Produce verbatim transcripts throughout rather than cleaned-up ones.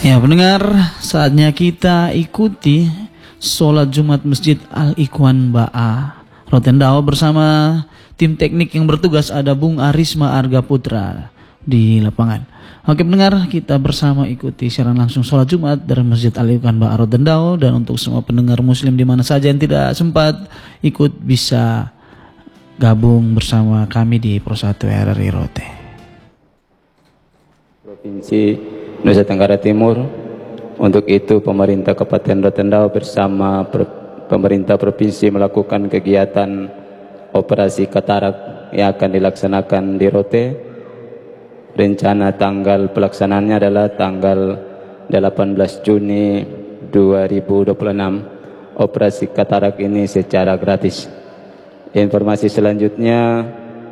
Ya pendengar, saatnya kita ikuti sholat Jumat Masjid Al-Ikhwan Ba'a Rotendao bersama tim teknik yang bertugas, ada Bung Arisma Arga Putra di lapangan. Oke pendengar, kita bersama ikuti siaran langsung sholat Jumat dari Masjid Al-Ikhwan Ba'a Rotendao. Dan untuk semua pendengar muslim di mana saja yang tidak sempat ikut, bisa gabung bersama kami di Pro satu R R I Rote. Provinsi Nusa Tenggara Timur. Untuk itu pemerintah Kabupaten Rotendao bersama pemerintah provinsi melakukan kegiatan operasi katarak yang akan dilaksanakan di Rote. Rencana tanggal pelaksanaannya adalah tanggal delapan belas Juni dua ribu dua puluh enam. Operasi katarak ini secara gratis. Informasi selanjutnya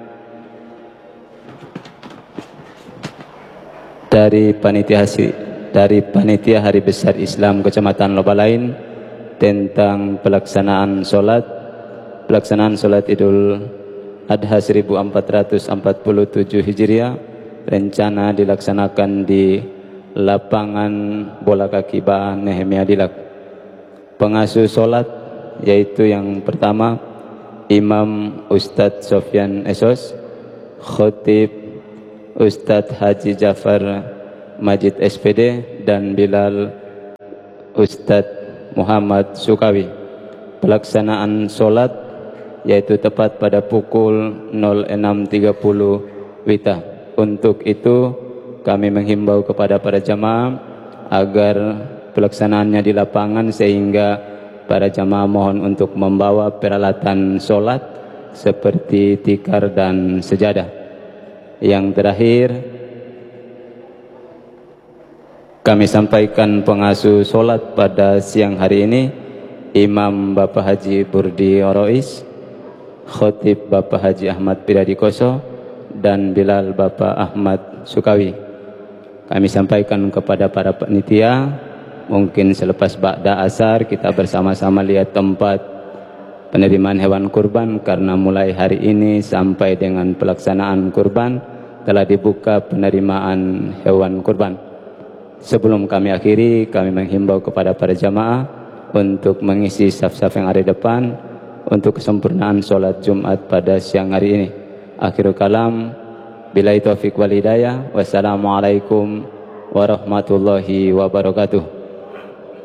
dari panitia hasil, dari panitia Hari Besar Islam Kecamatan Lobalain tentang pelaksanaan solat pelaksanaan solat Idul Adha seribu empat ratus empat puluh tujuh Hijriah, rencana dilaksanakan di lapangan bola kaki Ba'a Nehemia Dilak. Pengasuh solat yaitu yang pertama Imam Ustadz Sofyan Esos, Khotib Ustadz Haji Jafar Majid S P D, dan Bilal Ustadz Muhammad Sukawi. Pelaksanaan solat yaitu tepat pada pukul enam tiga puluh Wita. Untuk itu kami menghimbau kepada para jamaah agar pelaksanaannya di lapangan, sehingga para jamaah mohon untuk membawa peralatan solat seperti tikar dan sejadah. Yang terakhir, kami sampaikan pengasuh solat pada siang hari ini, Imam Bapak Haji Burdi Orois, Khotib Bapak Haji Ahmad Piradikoso, dan Bilal Bapak Ahmad Sukawi. Kami sampaikan kepada para panitia, mungkin selepas ba'da asar kita bersama-sama lihat tempat penerimaan hewan kurban, karena mulai hari ini sampai dengan pelaksanaan kurban telah dibuka penerimaan hewan kurban. Sebelum kami akhiri, kami menghimbau kepada para jamaah untuk mengisi saf-saf yang ada di depan untuk kesempurnaan sholat Jumat pada siang hari ini. Akhirul kalam, billahi taufiq wal hidayah. Wassalamualaikum warahmatullahi wabarakatuh.